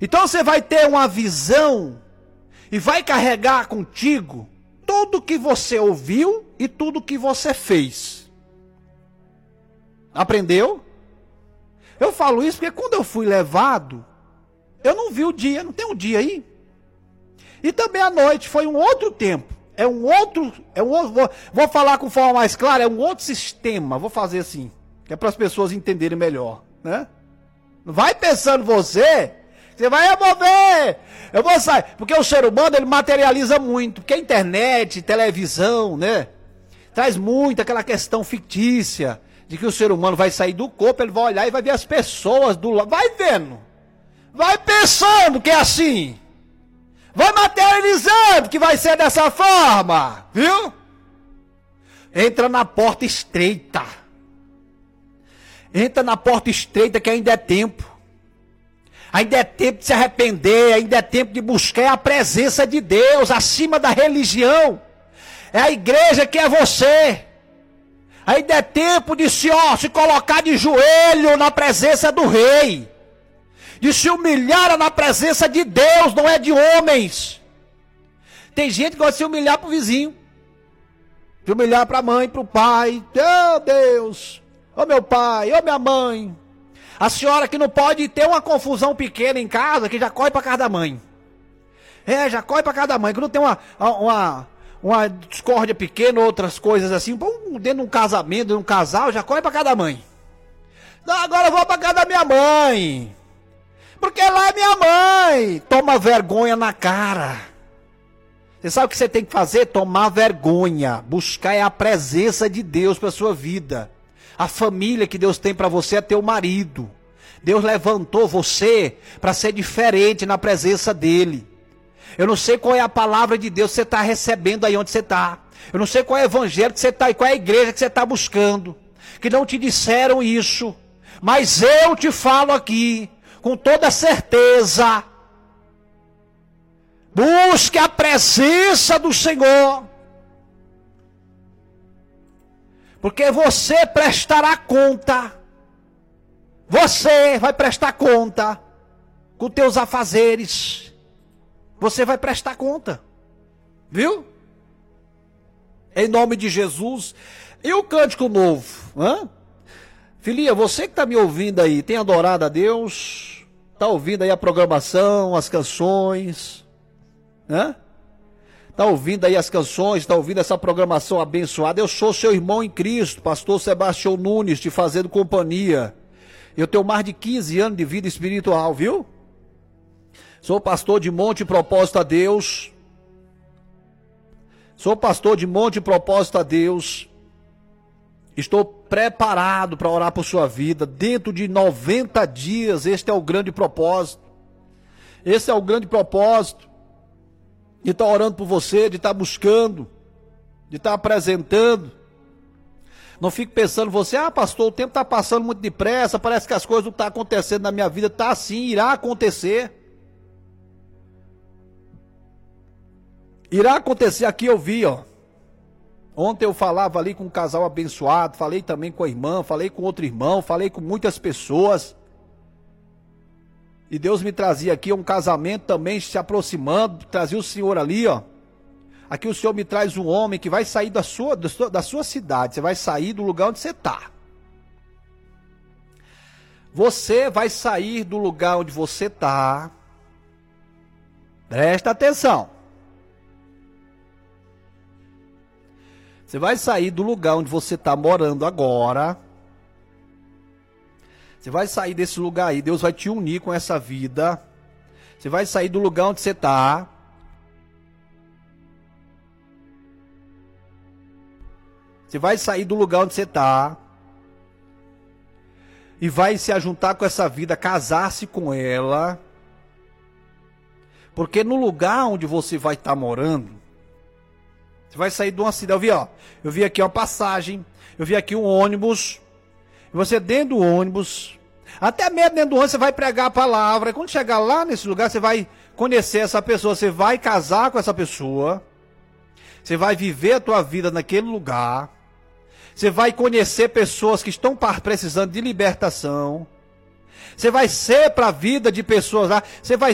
Então você vai ter uma visão e vai carregar contigo tudo que você ouviu e tudo que você fez. Aprendeu? Eu falo isso porque quando eu fui levado, eu não vi o dia, não tem um dia aí? E também a noite, foi um outro tempo. Vou falar com forma mais clara, é um outro sistema, vou fazer assim, que é para as pessoas entenderem melhor, né? Não vai pensando você vai mover, eu vou sair, porque o ser humano ele materializa muito, porque a internet, televisão, né? Traz muito aquela questão fictícia, de que o ser humano vai sair do corpo, ele vai olhar e vai ver as pessoas do lado, vai vendo, vai pensando que é assim. Vai materializando que vai ser dessa forma, viu? Entra na porta estreita. Entra na porta estreita que ainda é tempo. Ainda é tempo de se arrepender, ainda é tempo de buscar a presença de Deus acima da religião. É a igreja que é você. Ainda é tempo de se colocar de joelho na presença do rei. De se humilhar na presença de Deus, não é de homens. Tem gente que gosta de se humilhar para o vizinho. De humilhar para a mãe, para o pai. Oh Deus, oh meu pai, oh minha mãe. A senhora que não pode ter uma confusão pequena em casa, que já corre para casa da mãe. Já corre para casa da mãe. Quando tem uma discórdia pequena, outras coisas assim, dentro de um casamento, de um casal, já corre para casa da mãe. Não, agora eu vou para casa da minha mãe. Porque lá é minha mãe. Toma vergonha na cara. Você sabe o que você tem que fazer? Tomar vergonha. Buscar a presença de Deus para a sua vida. A família que Deus tem para você é teu marido. Deus levantou você para ser diferente na presença dele. Eu não sei qual é a palavra de Deus que você está recebendo aí onde você está. Eu não sei qual é o evangelho que você está e qual é a igreja que você está buscando. Que não te disseram isso. Mas eu te falo aqui. Com toda certeza, busque a presença do Senhor, porque você prestará conta, você vai prestar conta com teus afazeres, você vai prestar conta, viu? Em nome de Jesus. E o cântico novo, Filhinha, você que está me ouvindo aí, tem adorado a Deus? Está ouvindo aí a programação, as canções? Está ouvindo aí as canções, está ouvindo essa programação abençoada? Eu sou seu irmão em Cristo, pastor Sebastião Nunes, te fazendo companhia. Eu tenho mais de 15 anos de vida espiritual, viu? Sou pastor de Monte e Propósito a Deus. Sou pastor de Monte e Propósito a Deus. Estou preparado para orar por sua vida. Dentro de 90 dias, este é o grande propósito. Esse é o grande propósito. De estar orando por você, de estar buscando, de estar apresentando. Não fique pensando você, pastor, o tempo está passando muito depressa, parece que as coisas não estão acontecendo na minha vida. Está sim, irá acontecer. Irá acontecer aqui, eu vi, Ontem eu falava ali com um casal abençoado, falei também com a irmã, falei com outro irmão, falei com muitas pessoas. E Deus me trazia aqui um casamento também se aproximando, trazia o Senhor ali, Aqui o Senhor me traz um homem que vai sair da sua cidade, você vai sair do lugar onde você está. Você vai sair do lugar onde você está. Presta atenção. Você vai sair do lugar onde você está morando agora. Você vai sair desse lugar aí. Deus vai te unir com essa vida. Você vai sair do lugar onde você está. Você vai sair do lugar onde você está. E vai se ajuntar com essa vida, casar-se com ela. Porque no lugar onde você vai estar morando, você vai sair de uma cidade, eu vi aqui uma passagem, eu vi aqui um ônibus, e você dentro do ônibus, até mesmo dentro do ônibus você vai pregar a palavra, e quando chegar lá nesse lugar você vai conhecer essa pessoa, você vai casar com essa pessoa, você vai viver a tua vida naquele lugar, você vai conhecer pessoas que estão precisando de libertação, você vai ser para a vida de pessoas lá, você vai